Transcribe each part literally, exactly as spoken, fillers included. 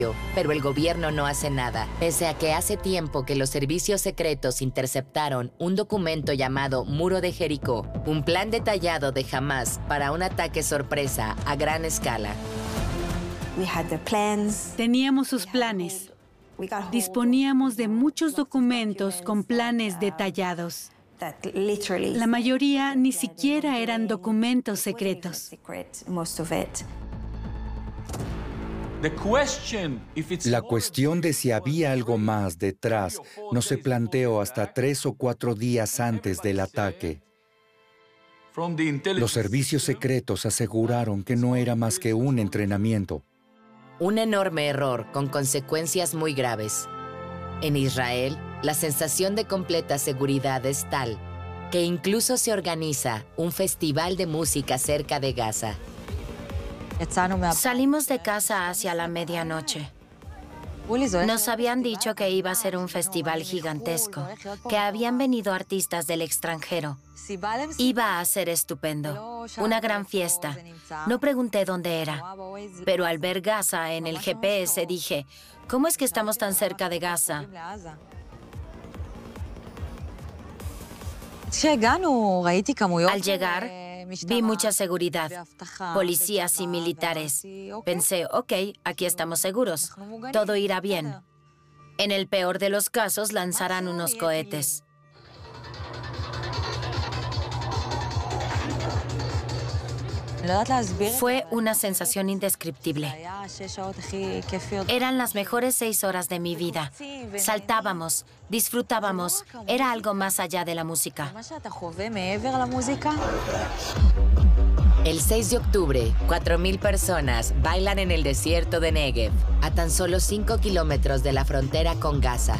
pero el gobierno no hace nada, pese a que hace tiempo que los servicios secretos interceptaron un documento llamado Muro de Jericó, un plan detallado de Hamás para un ataque sorpresa a gran escala. Teníamos sus planes. Disponíamos de muchos documentos con planes detallados. La mayoría ni siquiera eran documentos secretos. La cuestión de si había algo más detrás no se planteó hasta tres o cuatro días antes del ataque. Los servicios secretos aseguraron que no era más que un entrenamiento. Un enorme error con consecuencias muy graves. En Israel, la sensación de completa seguridad es tal que incluso se organiza un festival de música cerca de Gaza. Salimos de casa hacia la medianoche. Nos habían dicho que iba a ser un festival gigantesco, que habían venido artistas del extranjero. Iba a ser estupendo, una gran fiesta. No pregunté dónde era, pero al ver Gaza en el G P S dije, ¿cómo es que estamos tan cerca de Gaza? Al llegar, vi mucha seguridad, policías y militares. Pensé, ok, aquí estamos seguros, todo irá bien. En el peor de los casos, lanzarán unos cohetes. Fue una sensación indescriptible. Eran las mejores seis horas de mi vida. Saltábamos, disfrutábamos. Era algo más allá de la música. El seis de octubre, cuatro mil personas bailan en el desierto de Negev, a tan solo cinco kilómetros de la frontera con Gaza.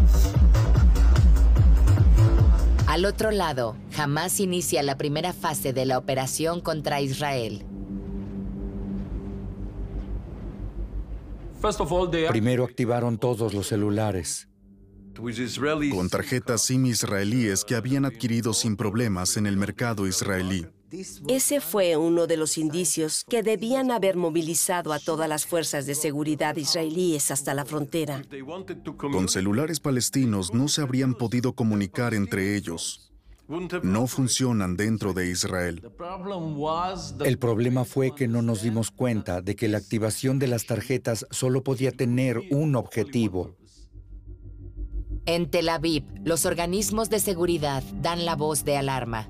Al otro lado, Hamás inicia la primera fase de la operación contra Israel. Primero activaron todos los celulares. Con tarjetas SIM israelíes que habían adquirido sin problemas en el mercado israelí. Ese fue uno de los indicios que debían haber movilizado a todas las fuerzas de seguridad israelíes hasta la frontera. Con celulares palestinos no se habrían podido comunicar entre ellos. No funcionan dentro de Israel. El problema fue que no nos dimos cuenta de que la activación de las tarjetas solo podía tener un objetivo. En Tel Aviv, los organismos de seguridad dan la voz de alarma.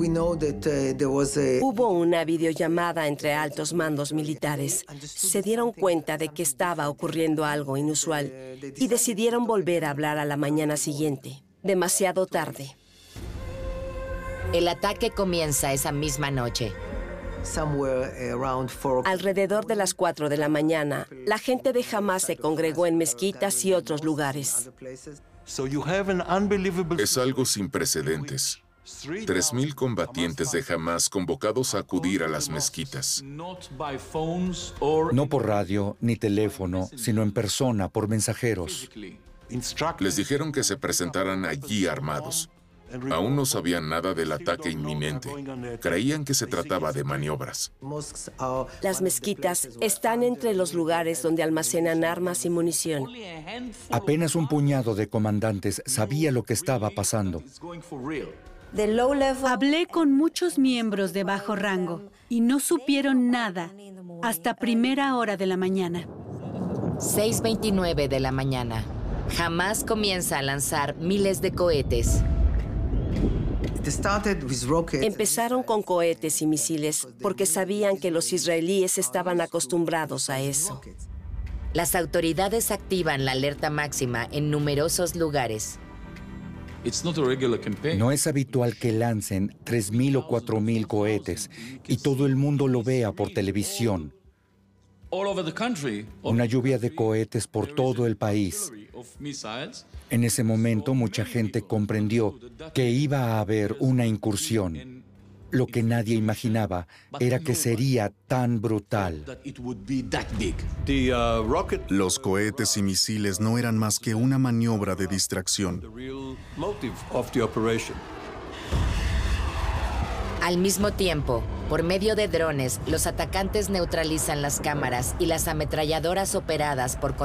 Hubo una videollamada entre altos mandos militares. Se dieron cuenta de que estaba ocurriendo algo inusual y decidieron volver a hablar a la mañana siguiente, demasiado tarde. El ataque comienza esa misma noche. Alrededor de las cuatro de la mañana, la gente de Hamás se congregó en mezquitas y otros lugares. Es algo sin precedentes. Tres mil combatientes de Hamás convocados a acudir a las mezquitas. No por radio ni teléfono, sino en persona, por mensajeros. Les dijeron que se presentaran allí armados. Aún no sabían nada del ataque inminente. Creían que se trataba de maniobras. Las mezquitas están entre los lugares donde almacenan armas y munición. Apenas un puñado de comandantes sabía lo que estaba pasando. Hablé con muchos miembros de bajo rango y no supieron nada hasta primera hora de la mañana. seis veintinueve de la mañana. Hamás comienza a lanzar miles de cohetes. Empezaron con cohetes y misiles porque sabían que los israelíes estaban acostumbrados a eso. Las autoridades activan la alerta máxima en numerosos lugares. No es habitual que lancen tres mil o cuatro mil cohetes y todo el mundo lo vea por televisión. Una lluvia de cohetes por todo el país. En ese momento, mucha gente comprendió que iba a haber una incursión. Lo que nadie imaginaba era que sería tan brutal. Los cohetes y misiles no eran más que una maniobra de distracción. Al mismo tiempo, por medio de drones, los atacantes neutralizan las cámaras y las ametralladoras operadas por